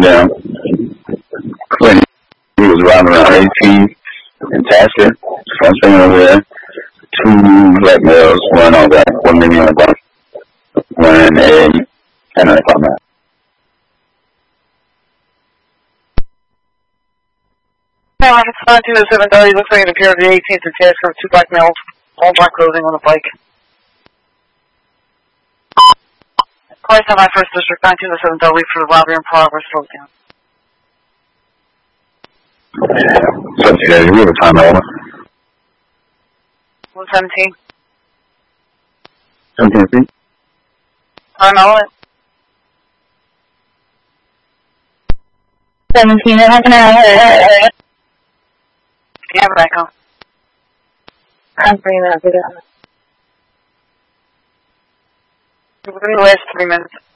down. When he was riding around 18 in Tasker, so I'm staying over there. 2 black males, one on that, one maybe on the bus, one and I thought that. No, it's 92730. Looks like it appeared the 18th in Tasker, 2 black males, all black clothing on a bike. Christ on my first district, 92730 for the robbery in progress, slow down. So, yeah, you have a time over. 117. 17 feet? Time element. 17, half an hour. Yeah, back on. I'm bringing that video. Within the last 3 minutes.